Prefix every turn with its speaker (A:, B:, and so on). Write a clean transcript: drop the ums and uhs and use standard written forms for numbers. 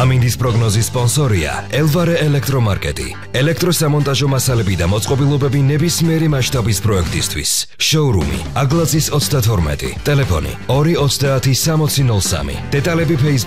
A: ამინდის პროგნოზის სპონსორია ელვარე ელექტრომარკეტი. ელექტროსამონტაჟო მასალები და მოწყობილობები ნებისმიერი მასშტაბის პროექტისთვის. შოურუმი აგლაძის 32, ტელეფონი 230 6003. დეტალები